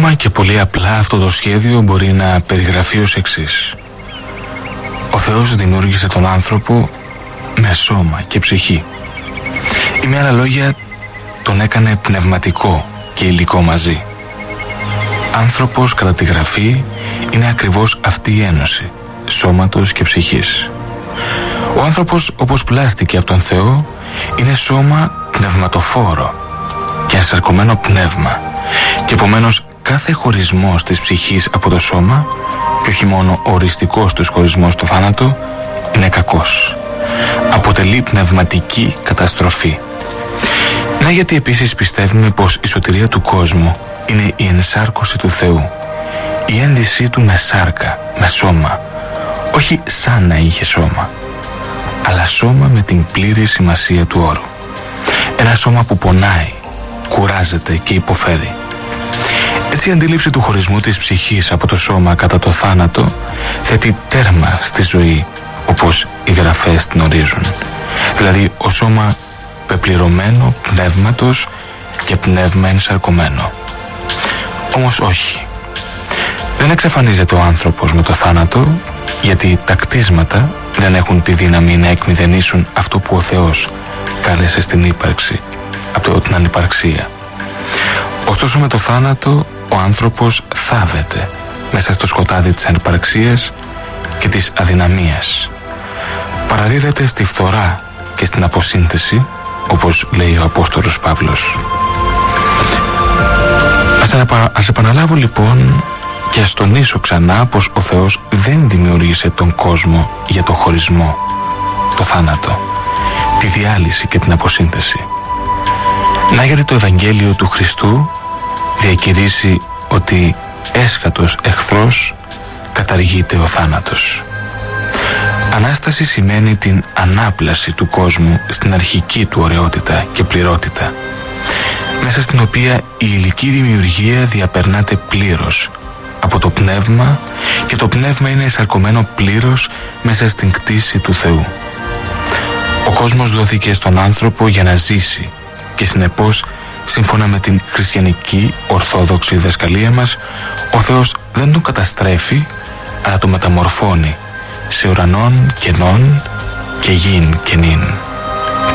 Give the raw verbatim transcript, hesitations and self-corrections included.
Σύντομα και πολύ απλά αυτό το σχέδιο μπορεί να περιγραφεί ως εξής. Ο Θεός δημιούργησε τον άνθρωπο με σώμα και ψυχή. Ή με άλλα λόγια, τον έκανε πνευματικό και υλικό μαζί. Άνθρωπος κατά τη Γραφή είναι ακριβώς αυτή η ένωση σώματος και ψυχής. Ο άνθρωπος, όπως πλάστηκε από τον Θεό, είναι σώμα πνευματοφόρο και ενσαρκωμένο πνεύμα, και επομένως κάθε χωρισμός της ψυχής από το σώμα, και όχι μόνο ο οριστικός τους χωρισμός στο θάνατο, είναι κακός. Αποτελεί πνευματική καταστροφή. Να γιατί επίσης πιστεύουμε πως η σωτηρία του κόσμου είναι η ενσάρκωση του Θεού, η ένδυσή του με σάρκα, με σώμα, όχι σαν να είχε σώμα, αλλά σώμα με την πλήρη σημασία του όρου. Ένα σώμα που πονάει, κουράζεται και υποφέρει. Έτσι η αντίληψη του χωρισμού της ψυχής από το σώμα κατά το θάνατο θέτει τέρμα στη ζωή, όπως οι Γραφές την ορίζουν. Δηλαδή ο σώμα πεπληρωμένο πνεύματος και πνεύμα ενσαρκωμένο. Όμως όχι. Δεν εξαφανίζεται ο άνθρωπος με το θάνατο, γιατί τα κτίσματα δεν έχουν τη δύναμη να εκμηδενήσουν αυτό που ο Θεός κάλεσε στην ύπαρξη από την ανυπαρξία. Ωστόσο με το θάνατο ο άνθρωπος θάβεται μέσα στο σκοτάδι της ανυπαρξίας και της αδυναμίας. Παραδίδεται στη φθορά και στην αποσύνθεση, όπως λέει ο Απόστολος Παύλος. Ας, αναπα... Ας επαναλάβω λοιπόν και ας τονίσω ξανά πως ο Θεός δεν δημιούργησε τον κόσμο για το χωρισμό, το θάνατο, τη διάλυση και την αποσύνθεση. Να γιατί το Ευαγγέλιο του Χριστού διακηρύσει ότι έσχατος εχθρός καταργείται ο θάνατος. Ανάσταση σημαίνει την ανάπλαση του κόσμου στην αρχική του ωραιότητα και πληρότητα, μέσα στην οποία η υλική δημιουργία διαπερνάται πλήρως από το πνεύμα, και το πνεύμα είναι εισαρκωμένο πλήρως μέσα στην κτήση του Θεού. Ο κόσμος δόθηκε στον άνθρωπο για να ζήσει, και συνεπώς, σύμφωνα με την χριστιανική ορθόδοξη διδασκαλία μας, ο Θεός δεν τον καταστρέφει, αλλά τον μεταμορφώνει σε ουρανών κενών και γην κενήν.